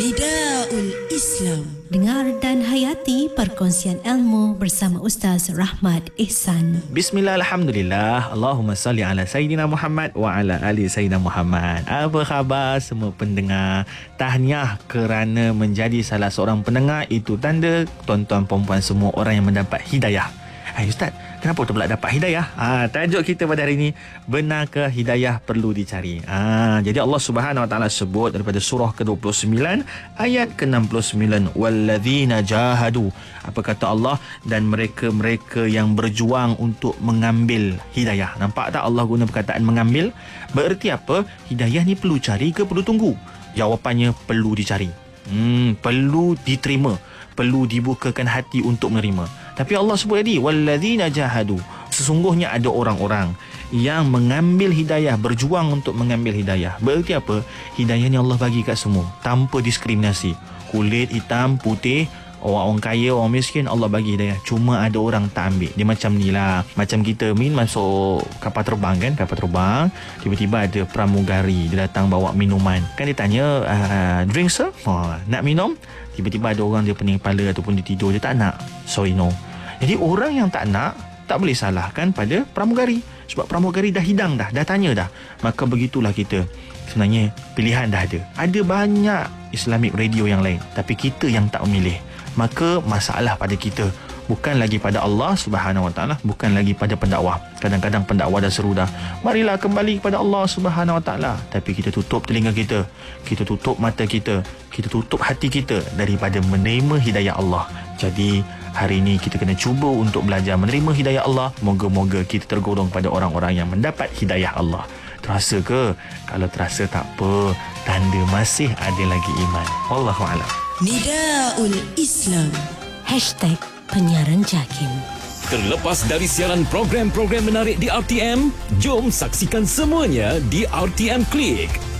Nidaul Islam. Dengar dan hayati perkongsian ilmu bersama Ustaz Rahmat Ihsan. Bismillah, alhamdulillah. Allahumma salli ala Sayyidina Muhammad wa ala ali Sayyidina Muhammad. Apa khabar semua pendengar? Tahniah kerana menjadi salah seorang pendengar. Itu tanda tuan-tuan perempuan semua orang yang mendapat hidayah. Hai Ustaz, kenapa tu pula dapat hidayah? Tajuk kita pada hari ini, benarkah hidayah perlu dicari? Jadi Allah Subhanahu Wa Taala sebut daripada surah ke-29 ayat ke-69, walladzina jahadu. Apa kata Allah? Dan mereka-mereka yang berjuang untuk mengambil hidayah. Nampak tak Allah guna perkataan mengambil? Bererti apa? Hidayah ni perlu cari ke perlu tunggu? Jawapannya perlu dicari. Perlu diterima, perlu dibukakan hati untuk menerima. Tapi Allah sebut tadi, walladzina jahadu. Sesungguhnya ada orang-orang yang mengambil hidayah, berjuang untuk mengambil hidayah. Berarti apa? Hidayah ni Allah bagi kat semua, tanpa diskriminasi. Kulit hitam, putih, orang kaya, orang miskin, Allah bagi hidayah. Cuma ada orang tak ambil. Dia macam ni lah. Macam kita masuk kapal terbang kan, kapal terbang, tiba-tiba ada pramugari, dia datang bawa minuman. Kan dia tanya, drink sir? Nak minum? Tiba-tiba ada orang dia pening kepala ataupun dia tidur, dia tak nak. Sorry, no. Jadi orang yang tak nak, tak boleh salahkan pada pramugari. Sebab pramugari dah hidang dah tanya dah. Maka begitulah kita. Sebenarnya pilihan dah ada. Ada banyak Islamic radio yang lain, tapi kita yang tak memilih. Maka masalah pada kita, bukan lagi pada Allah Subhanahu Wa Taala, bukan lagi pada pendakwah. Kadang-kadang pendakwah dah seru dah, marilah kembali kepada Allah Subhanahu Wa Taala, tapi kita tutup telinga kita, kita tutup mata kita, kita tutup hati kita daripada menerima hidayah Allah. Jadi hari ini kita kena cuba untuk belajar menerima hidayah Allah. Moga-moga kita tergolong pada orang-orang yang mendapat hidayah Allah. Terasa ke? Kalau terasa tak apa, tanda masih ada lagi iman. Wallahualam. Nidaul Islam. #Penyiaran Jakim. Terlepas dari siaran program-program menarik di RTM, jom saksikan semuanya di RTM Klik.